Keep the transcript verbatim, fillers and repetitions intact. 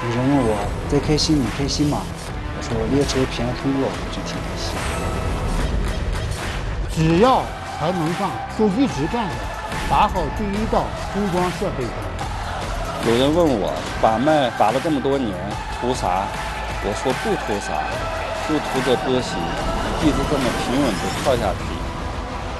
有人问我在开心，你开心吗？我说列车平安通过，我就挺开心。 只要还能让就一直干着，把好第一道封装设备上。 有人问我把脉把了这么多年，图啥？我说不图啥，就图这波形，一直这么平稳的跳下去。